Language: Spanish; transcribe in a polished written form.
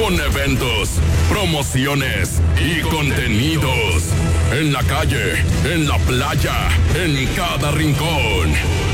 con eventos, promociones y contenidos. En la calle, en la playa, en cada rincón.